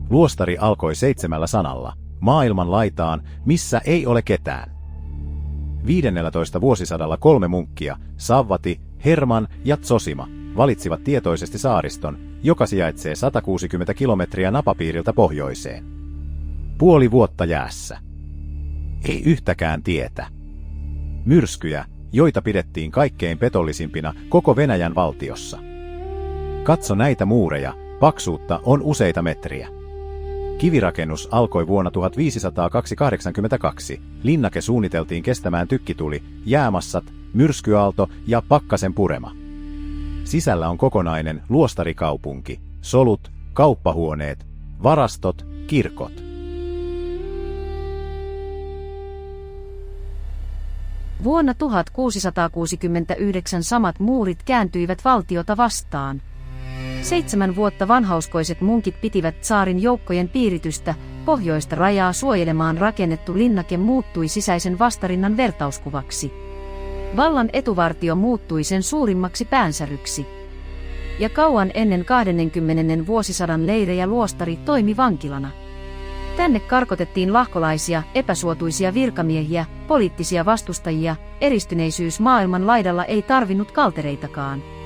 Luostari alkoi 7 sanalla. Maailman laitaan, missä ei ole ketään. 15. vuosisadalla 3 munkkia, Savvati, Herman ja Zosima, valitsivat tietoisesti saariston, joka sijaitsee 160 kilometriä napapiiriltä pohjoiseen. Puoli vuotta jäässä. Ei yhtäkään tietä. Myrskyjä, joita pidettiin kaikkein petollisimpina koko Venäjän valtiossa. Katso näitä muureja, paksuutta on useita metriä. Kivirakennus alkoi vuonna 1582. Linnake suunniteltiin kestämään tykkituli, jäämassat, myrskyaalto ja pakkasen purema. Sisällä on kokonainen luostarikaupunki, solut, kauppahuoneet, varastot, kirkot. Vuonna 1669 samat muurit kääntyivät valtiota vastaan. 7 vuotta vanhauskoiset munkit pitivät tsaarin joukkojen piiritystä, pohjoista rajaa suojelemaan rakennettu linnake muuttui sisäisen vastarinnan vertauskuvaksi. Vallan etuvartio muuttui sen suurimmaksi päänsäryksi. Ja kauan ennen 20. vuosisadan leirejä luostari toimi vankilana. Tänne karkotettiin lahkolaisia, epäsuotuisia virkamiehiä, poliittisia vastustajia, eristyneisyys maailman laidalla ei tarvinnut kaltereitakaan.